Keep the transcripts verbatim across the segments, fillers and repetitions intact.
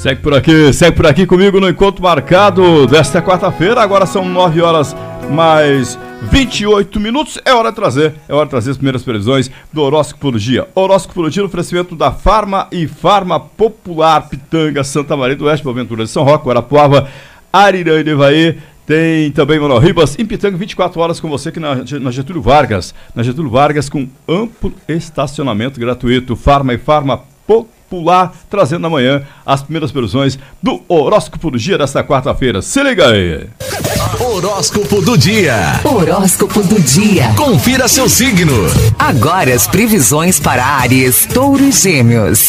Segue por aqui, segue por aqui comigo no encontro marcado desta quarta-feira. Agora são nove horas mais vinte e oito minutos. É hora de trazer, é hora de trazer as primeiras previsões do horóscopo do dia. Horóscopo do dia no oferecimento da Farma e Farma Popular, Pitanga, Santa Maria do Oeste, Boaventura de São Roque, Guarapuava, Arirã e Devaí. Tem também Manuel Ribas, em Pitanga, vinte e quatro horas com você aqui na, na Getúlio Vargas. Na Getúlio Vargas com amplo estacionamento gratuito. Farma e Farma Popular, trazendo amanhã as primeiras previsões do horóscopo do dia desta quarta-feira. Se liga aí! Horóscopo do dia. Horóscopo do dia. Confira seu signo. Agora as previsões para Áries, Touro e Gêmeos.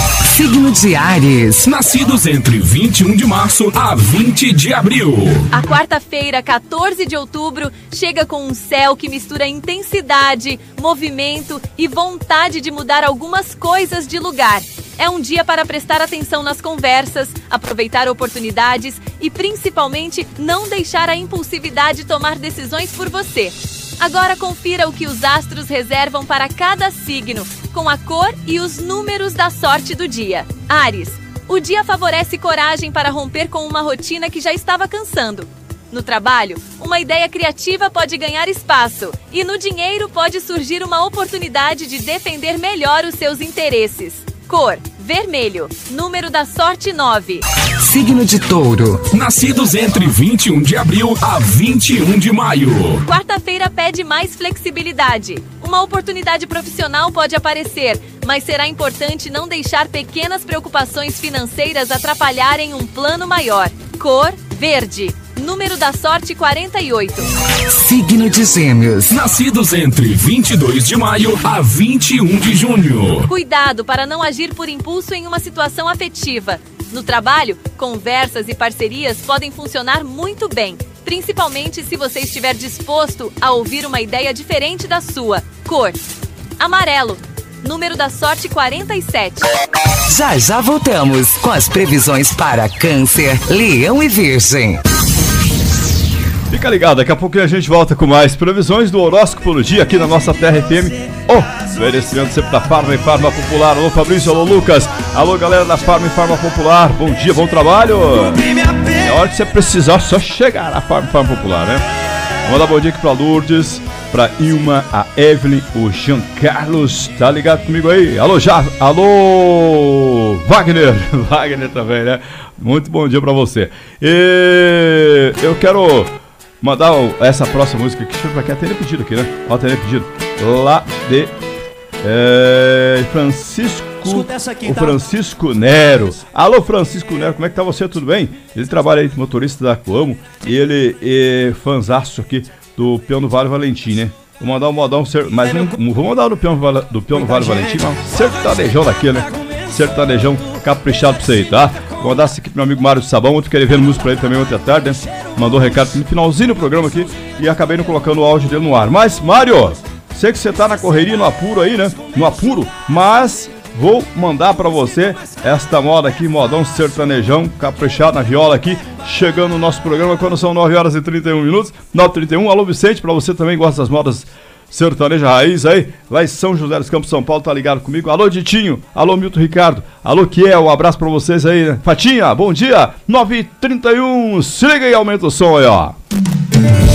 Signo de Áries. Nascidos entre vinte e um de março a vinte de abril. A quarta-feira, quatorze de outubro, chega com um céu que mistura intensidade, movimento e vontade de mudar algumas coisas de lugar. É um dia para prestar atenção nas conversas, aproveitar oportunidades e, principalmente, não deixar a impulsividade tomar decisões por você. Agora confira o que os astros reservam para cada signo, com a cor e os números da sorte do dia. Áries, o dia favorece coragem para romper com uma rotina que já estava cansando. No trabalho, uma ideia criativa pode ganhar espaço e no dinheiro pode surgir uma oportunidade de defender melhor os seus interesses. Cor, vermelho. Número da sorte, nove. Signo de Touro. Nascidos entre vinte e um de abril a vinte e um de maio. Quarta-feira pede mais flexibilidade. Uma oportunidade profissional pode aparecer, mas será importante não deixar pequenas preocupações financeiras atrapalharem um plano maior. Cor, verde. Número da sorte, quarenta e oito. Signo de Gêmeos. Nascidos entre vinte e dois de maio a vinte e um de junho. Cuidado para não agir por impulso em uma situação afetiva. No trabalho, conversas e parcerias podem funcionar muito bem, principalmente se você estiver disposto a ouvir uma ideia diferente da sua. Cor, amarelo. Número da sorte, quarenta e sete. Já já voltamos com as previsões para Câncer, Leão e Virgem. Fica ligado, daqui a pouco a gente volta com mais previsões do horóscopo do dia aqui na nossa Terra F M. O oferecimento sempre da Farma e Farma Popular. Alô Fabrício, alô Lucas, alô galera da Farma e Farma Popular. Bom dia, bom trabalho. É hora que você precisar, só chegar na Farma e Farma Popular, né? Vamos dar bom dia aqui pra Lourdes, pra Ilma, a Evelyn, o Jean Carlos, tá ligado comigo aí? Alô, já, alô, Wagner, Wagner também, né? Muito bom dia pra você. E eu quero mandar essa próxima música aqui, deixa eu ver aqui, até pedido aqui, né? Ó, até pedido, lá de é, Francisco, aqui, o Francisco Nero. Alô, Francisco Nero, como é que tá você? Tudo bem? Ele trabalha aí de motorista da Coamo e ele é fanzaço aqui do Peão do Vale Valentim, né? Vou mandar um modão, mas não, não vou mandar do Peão do Peão do Vale Valentim, não. Sertanejão daqui, né? Sertanejão caprichado pra você aí, tá? Vou mandar isso aqui pro meu amigo Mário de Sabão, outro queria ver música pra ele também ontem à tarde, né? Mandou um recado no finalzinho do programa aqui e acabei não colocando o áudio dele no ar. Mas, Mário, sei que você tá na correria, no apuro aí, né? No apuro, mas vou mandar pra você esta moda aqui, modão sertanejão, caprichado na viola aqui, chegando no nosso programa quando são nove horas e trinta e um minutos, nove e trinta e um. Alô, Vicente, pra você também gosta das modas sertaneja raiz aí, lá em São José dos Campos, São Paulo, tá ligado comigo? Alô, Ditinho, alô, Milton Ricardo, alô, Kiel, um abraço pra vocês aí, né? Fatinha, bom dia, nove e trinta e um, se liga aí, aumenta o som aí, ó.